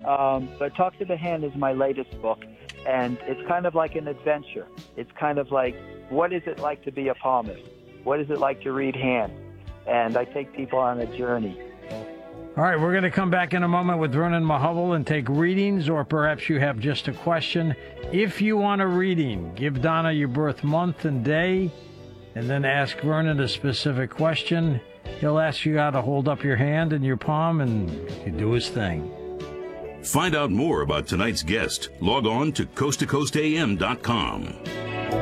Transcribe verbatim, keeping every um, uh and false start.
Um, but Talk to the Hand is my latest book, and it's kind of like an adventure. It's kind of like, what is it like to be a palmist? What is it like to read hands? And I take people on a journey. All right, we're going to come back in a moment with Vernon Mahovell and take readings, or perhaps you have just a question. If you want a reading, give Donna your birth month and day, and then ask Vernon a specific question. He'll ask you how to hold up your hand and your palm, and you do his thing. Find out more about tonight's guest. Log on to coast to coast a m dot com.